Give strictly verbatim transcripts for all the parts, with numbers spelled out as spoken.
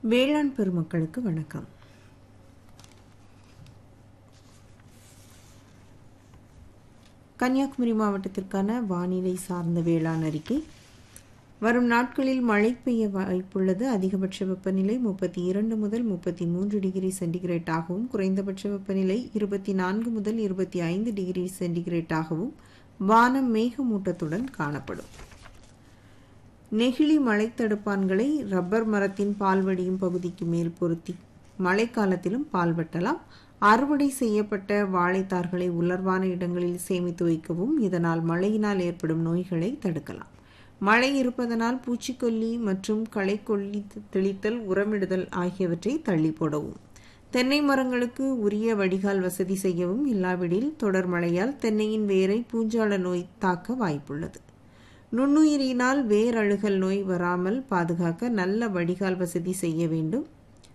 வேளாண் பெருமக்களுக்கு வணக்கம். கன்னியாகுமரி மாவட்டத்திற்கான வானிலை சார்ந்த வேளாண் அறிக்கை. வரும் நாட்களில் மழை பெய்ய வாய்ப்புள்ளது. அதிகபட்ச வெப்பநிலை முப்பத்தி இரண்டு முதல் முப்பத்தி மூன்று டிகிரி சென்டிகிரேட்டாகவும், குறைந்தபட்ச வெப்பநிலை இருபத்தி நான்கு முதல் இருபத்தி ஐந்து டிகிரி சென்டிகிரேட்டாகவும் வானம் மேகமூட்டத்துடன் காணப்படும். நெகிழி மழை தடுப்பான்களை ரப்பர் மரத்தின் பால் வடியும் பகுதிக்கு மேல் பொருத்தி மழைக்காலத்திலும் பால் வெட்டலாம். அறுவடை செய்யப்பட்ட வாழைத்தார்களை உலர்வான இடங்களில் சேமித்து வைக்கவும். இதனால் மழையினால் ஏற்படும் நோய்களை தடுக்கலாம். மழை இருப்பதனால் பூச்சிக்கொல்லி மற்றும் களை கொல்லி தெளித்தல், உரமிடுதல் ஆகியவற்றை தள்ளி போடவும். தென்னை மரங்களுக்கு உரிய வடிகால் வசதி செய்யவும். இல்லாவிடில் தொடர் மழையால் தென்னையின் வேரை பூஞ்சால நோய் தாக்க வாய்ப்புள்ளது. நுண்ணுயிரினால் வேர் அழுகல் நோய் வராமல் பாதுகாக்க நல்ல வடிகால் வசதி செய்ய வேண்டும்.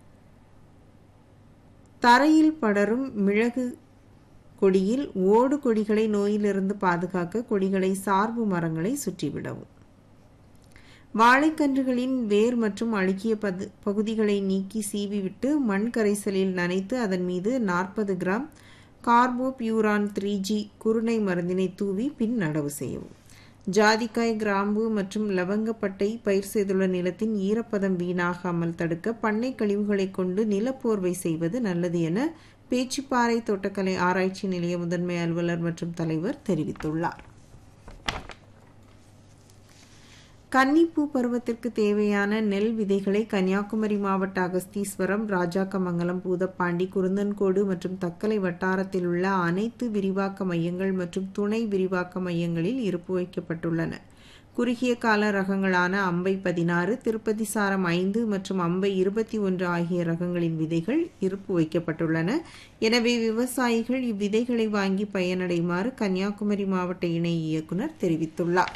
தரையில் படரும் மிளகு கொடியில் ஓடு கொடிகளை நோயிலிருந்து பாதுகாக்க கொடிகளை சார்பு மரங்களை சுற்றிவிடவும். வாழைக்கன்றுகளின் வேர் மற்றும் அழுகிய பகுதிகளை நீக்கி சீவிவிட்டு மண் கரைசலில் நனைத்து அதன் மீது நாற்பது கிராம் கார்போ பியூரான் த்ரீ ஜி குருணை மருந்தினை தூவி பின் நடவு செய்யவும். ஜாதிக்காய், கிராம்பு மற்றும் லவங்கப்பட்டை பயிர் செய்துள்ள நிலத்தின் ஈரப்பதம் வீணாகாமல் தடுக்க பண்ணை கழிவுகளை கொண்டு நிலப்போர்வை செய்வது நல்லது என பேச்சிப்பாறை தோட்டக்கலை ஆராய்ச்சி நிலைய முதன்மை அலுவலர் மற்றும் தலைவர் தெரிவித்துள்ளார். கன்னிப்பூ பருவத்திற்கு தேவையான நெல் விதைகளை கன்னியாகுமரி மாவட்ட அகஸ்தீஸ்வரம், ராஜாக்கமங்கலம், பூதப்பாண்டி, குருந்தன்கோடு மற்றும் தக்கலை வட்டாரத்தில் உள்ள அனைத்து விரிவாக்க மையங்கள் மற்றும் துணை விரிவாக்க மையங்களில் இருப்பு வைக்கப்பட்டுள்ளன. குறுகிய கால ரகங்களான அம்பை பதினாறு, திருப்பதி சாரம் ஐந்து மற்றும் அம்பை இருபத்தி ஒன்று ஆகிய ரகங்களின் விதைகள் இருப்பு வைக்கப்பட்டுள்ளன. எனவே விவசாயிகள் இவ்விதைகளை வாங்கி பயனடையுமாறு கன்னியாகுமரி மாவட்ட இணை இயக்குனர் தெரிவித்துள்ளார்.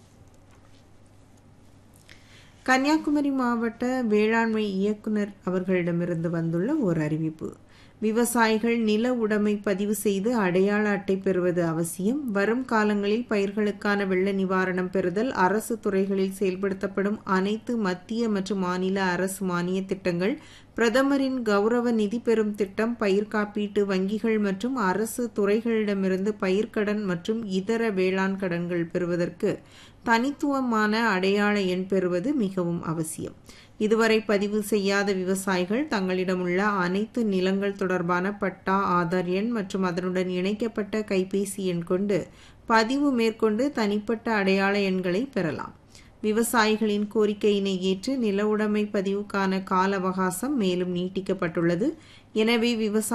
கன்னியாகுமரி மாவட்ட வேளாண்மை இயக்குனர் அவர்களிடமிருந்து வந்துள்ள ஓர் அறிவிப்பு. விவசாயிகள் நில உடைமை பதிவு செய்து அடையாள அட்டை பெறுவது அவசியம். வரும் காலங்களில் பயிர்களுக்கான வெள்ள நிவாரணம் பெறுதல், அரசு துறைகளில் செயல்படுத்தப்படும் அனைத்து மத்திய மற்றும் மாநில அரசு மானிய திட்டங்கள், பிரதமரின் கௌரவ நிதி பெறும் திட்டம், பயிர் காப்பீட்டு வங்கிகள் மற்றும் அரசு துறைகளிடமிருந்து பயிர்க்கடன் மற்றும் இதர வேளாண் கடன்கள் பெறுவதற்கு தனித்துவமான அடையாள எண் பெறுவது மிகவும் அவசியம். இதுவரை பதிவு செய்யாத விவசாயிகள் தங்களிடம் உள்ள அனைத்து நிலங்கள் தொடர்பான பட்டா, ஆதார் எண் மற்றும் அதனுடன் இணைக்கப்பட்ட கைபேசி எண் கொண்டு பதிவு மேற்கொண்டு தனிப்பட்ட அடையாள எண்களை பெறலாம். விவசாயிகளின் கோரிக்கையினை ஏற்று நில உடைமை பதிவுக்கான கால அவகாசம் மேலும் நீட்டிக்கப்பட்டுள்ளது. எனவே விவசாய